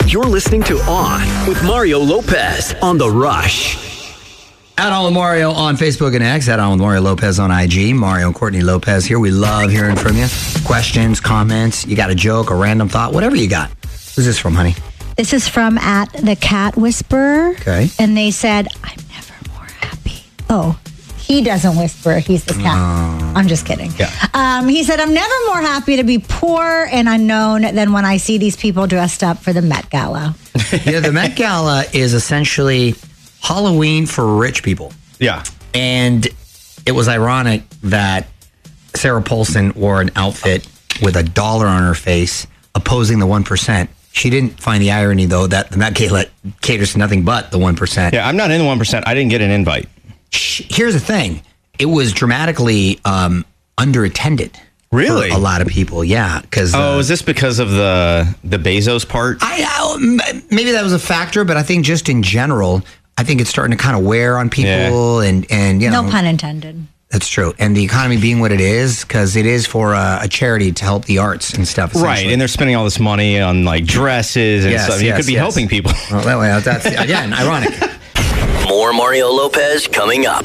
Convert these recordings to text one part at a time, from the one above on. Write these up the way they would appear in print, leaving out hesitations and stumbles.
You're listening to On with Mario Lopez on The Rush. At On with Mario on Facebook and X. At On with Mario Lopez on IG. Mario and Courtney Lopez here. We love hearing from you. Questions, comments. You got a joke, a random thought, whatever you got. Who's this from, honey? This is from at the Cat Whisperer. Okay. And they said, I'm never more happy. Oh, he doesn't whisper. He's the cat. I'm just kidding. Yeah. He said, I'm never more happy to be poor and unknown than when I see these people dressed up for the Met Gala. Yeah, the Met Gala is essentially Halloween for rich people. Yeah. And it was ironic that Sarah Paulson wore an outfit with a dollar on her face opposing the 1%. She didn't find the irony, though, that the Met Gala caters to nothing but the 1%. Yeah, I'm not in the 1%. I didn't get an invite. Here's the thing. It was dramatically underattended. Really? For a lot of people, yeah. Is this because of the Bezos part? Maybe that was a factor, but I think just in general, I think it's starting to kind of wear on people. Yeah. And you know. No pun intended. That's true. And the economy being what it is, because it is for a charity to help the arts and stuff. Right. And they're spending all this money on like dresses and stuff. You could be helping people. Well, that way, that's, again, ironic. More Mario Lopez coming up.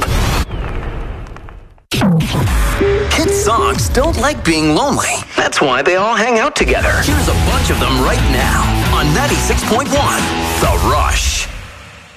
Kids' songs don't like being lonely. That's why they all hang out together. Here's a bunch of them right now on 96.1 The Rush.